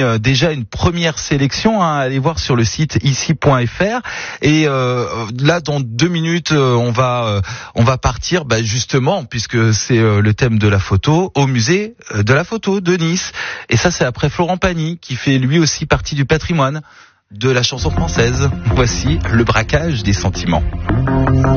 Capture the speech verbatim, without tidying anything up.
euh, déjà une première sélection, hein, allez voir sur le site ici point f r. Et euh, là, dans deux minutes, euh, on va euh, on va partir, bah, justement, puisque c'est euh, le thème de la photo, au musée de la photo de Nice. Et ça, c'est après Florent Pagny, qui fait lui aussi partie du patrimoine de la chanson française. Voici le braquage des sentiments.